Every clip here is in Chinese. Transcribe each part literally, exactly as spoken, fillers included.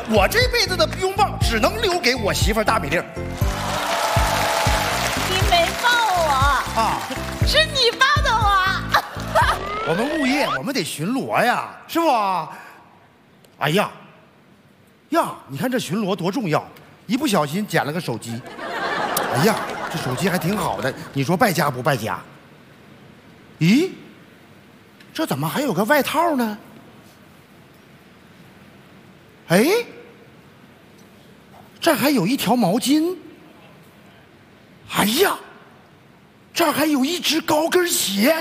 我这辈子的拥抱只能留给我媳妇儿大美玲。 你没抱我啊， 是你抱的我。 我们物业，我们得巡逻呀，是不？哎呀，呀，你看这巡逻多重要，一不小心捡了个手机。哎呀，这手机还挺好的，你说败家不败家？咦，这怎么还有个外套呢？哎，这还有一条毛巾。哎呀，这儿还有一只高跟鞋。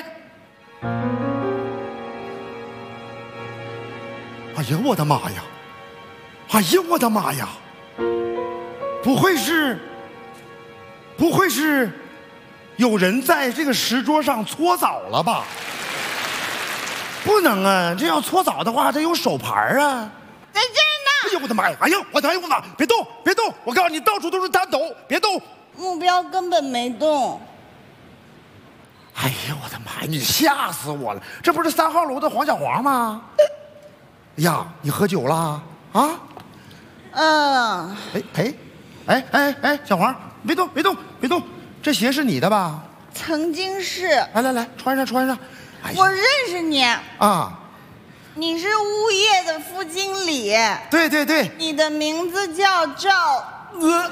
哎呀，我的妈呀！哎呀，我的妈呀！不会是，不会是有人在这个石桌上搓澡了吧？不能啊，这要搓澡的话，得有手牌啊。 在这儿呢。 哎呦我的妈呀！哎呦我的哎呦我的妈！别动别动！我告诉你，到处都是弹头，别动。 目标根本没动。 哎呀我的妈呀！你吓死我了！这不是三号楼的黄小黄吗？哎呀，你喝酒了啊？ 嗯。 哎哎，哎哎哎，小黄，别动别动别动，这鞋是你的吧？ 曾经是。 来来来，穿上穿上。 哎、我认识你啊。 你是物业的副经理。 对对对。 你的名字叫赵呃。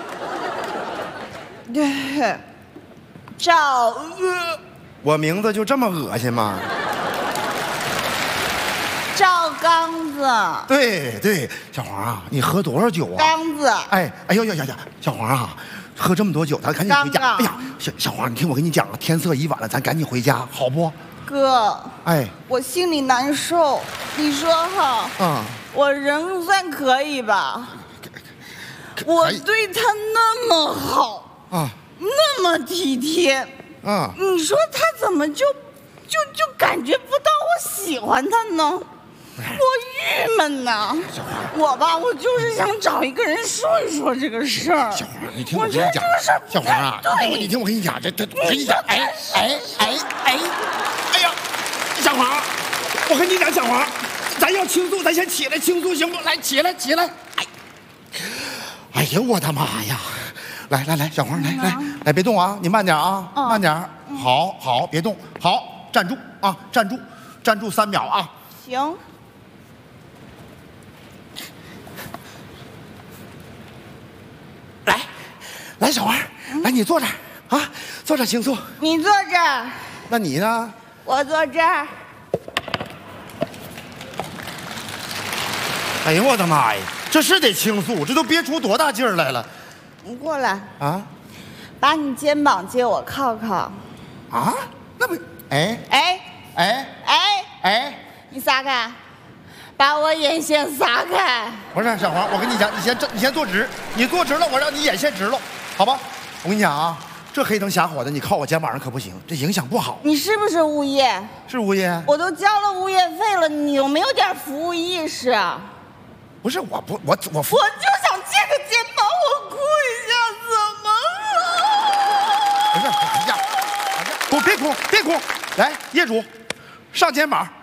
对。赵呃。 我名字就这么恶心吗？ 赵刚子。 对对，小黄啊，你喝多少酒啊？ 刚子。 哎哎呦呀呀呀，小黄啊，喝这么多酒，咱赶紧回家。哎呀，小小黄，你听我跟你讲啊，天色已晚了，咱赶紧回家，好不？ 哥。 哎， 我心里难受，你说哈？ 嗯。 我人算可以吧？我对他那么好啊，那么体贴啊，你说他怎么就就就感觉不到我喜欢他呢？我郁闷呐！我吧，我就是想找一个人说一说这个事儿。 小黄，你听我跟你讲，小黄啊，你听我跟你讲，这这我跟你讲，哎哎哎哎，哎呀，小黄，我跟你讲，小黄，咱要倾诉，咱先起来倾诉行不？来，起来起来！哎，哎呀，我的妈呀！来来来，小黄，来来来，别动啊，你慢点啊，慢点，好好，别动，好，站住啊，站住，站住三秒啊。 行。 来，来，小花，来，你坐这儿啊，坐这儿倾诉。 你坐这儿。 那你呢？ 我坐这儿。 哎呀，我的妈呀，这是得倾诉，这都憋出多大劲儿来了。 你过来啊， 把你肩膀借我靠靠。 啊？那不，哎哎哎哎哎， 你撒开。把我眼线撒开！ 不是小黄，我跟你讲，你先你先坐直，你坐直了，我让你眼线直了，好吧？我跟你讲啊，这黑灯瞎火的，你靠我肩膀上可不行，这影响不好。 你是不是物业？ 是物业。 我都交了物业费了，你有没有点服务意识啊？ 不是，我不，我我我就想借个肩膀，我哭一下，怎么了？ 不是，哎呀，哎呀，哭别哭别哭，来，业主，上肩膀。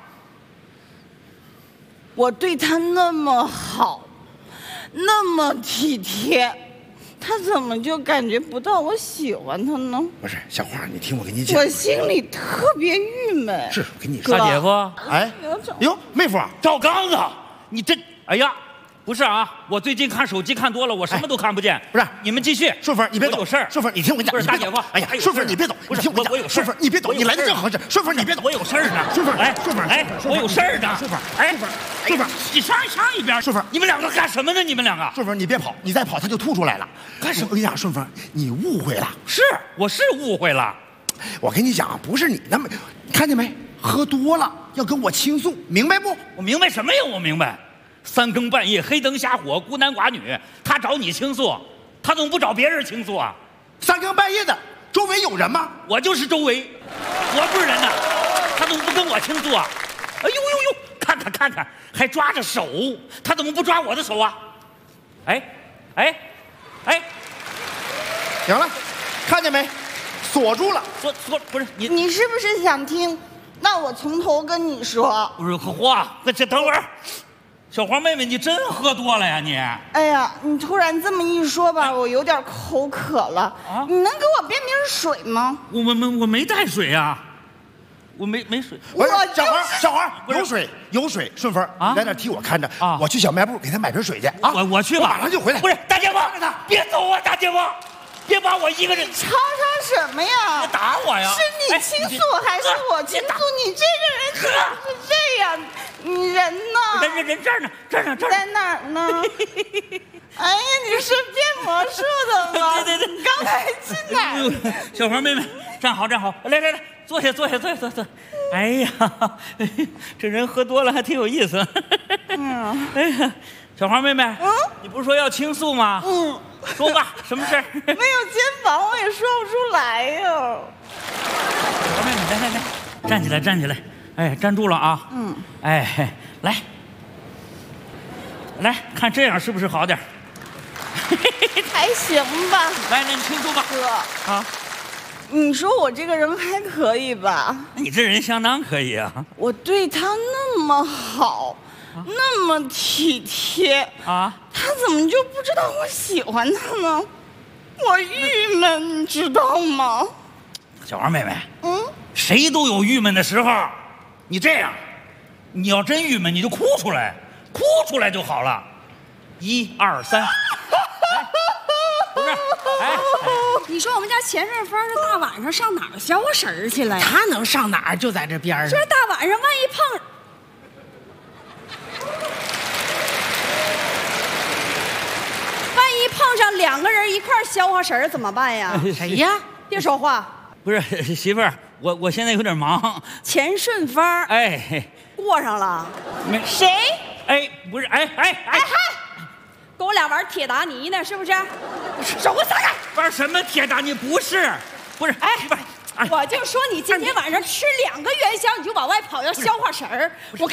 我对他那么好，那么体贴，他怎么就感觉不到我喜欢他呢？ 不是小花，你听我跟你讲， 我心里特别郁闷。 是，跟你说， 大姐夫， 哎，哟，妹夫， 赵刚子，你这，哎呀，不是啊，我最近看手机看多了，我什么都看不见。 不是， 你们继续。 顺风，你别走。 有事儿。 顺风，你听我跟你讲。 不是大姐夫， 哎呀，顺风你别走。 不是，我我有事儿。 顺风，你别走，你来的正合适。顺风，你别走， 我有事儿呢。 顺风， 哎， 顺风， 哎，我有事儿呢。 顺风， 哎， 顺风， 你上上一边。 顺风， 你们两个干什么呢？你们两个。 顺风，你别跑，你再跑他就吐出来了。 干什么？ 我跟你讲，顺风，你误会了。 是，我是误会了。 我跟你讲，不是你那么，看见没？喝多了要跟我倾诉，明白不？ 我明白什么呀？我明白。三更半夜，黑灯瞎火，孤男寡女，他找你倾诉，他怎么不找别人倾诉啊？ 三更半夜的，周围有人吗？ 我就是周围，我不是人呐，他怎么不跟我倾诉啊？哎呦呦呦，看看看看，还抓着手，他怎么不抓我的手啊？哎，哎，哎， 行了，看见没？锁住了， 锁锁不是你， 你是不是想听？那我从头跟你说。 不是话，那这等会儿。 小黄妹妹，你真喝多了呀你？ 哎呀，你突然这么一说吧，我有点口渴了。啊，你能给我变瓶水吗？ 我我没我没带水啊，我没没水。 我小黄小黄有水有水，顺风啊，在那替我看着啊，我去小卖部给他买瓶水去啊。 我我去吧， 马上就回来。 不是大姐夫，别走啊，大姐夫，别把我一个人。 吵吵什么呀？ 别打我呀！ 是你倾诉还是我倾诉？你这个人怎么是这样？你人呢？ 人人人这儿呢，这儿呢，这儿在哪儿呢？哎呀，你是变魔术的吗？ 对对对， 你刚才去哪儿？ 小黄妹妹，站好站好，来来来，坐下坐下坐下坐下。哎呀，这人喝多了还挺有意思。嗯，哎呀，小黄妹妹，嗯，你不是说要倾诉吗？嗯，说吧，什么事儿？ 没有肩膀，我也说不出来呀。 小黄妹妹，来来来，站起来站起来。哎，站住了啊！嗯，哎，来，来看这样是不是好点？ 还行吧。 来，那你倾诉吧。 哥啊，你说我这个人还可以吧？ 你这人相当可以啊！ 我对他那么好，啊、那么体贴啊，他怎么就不知道我喜欢他呢？我郁闷，你知道吗？ 小黄妹妹，嗯，谁都有郁闷的时候。你这样，你要真郁闷，你就哭出来，哭出来就好了。一二三，不是，哎， 你说我们家钱顺风这大晚上上哪儿消消食去了呀？ 他能上哪儿？就在这边上。 这大晚上万一碰，万一碰上两个人一块消化食儿怎么办呀？ 谁呀？ 别说话。 不是媳妇儿，我我现在有点忙。 钱顺风， 哎， 过上了。 没谁？ 哎，不是，哎哎哎嗨， 跟我俩玩铁达尼呢，是不是？手给我撒开！ 玩什么铁达尼？不是，不是， 哎，不是，我就说你今天晚上吃两个元宵，你就往外跑，要消化食儿。我。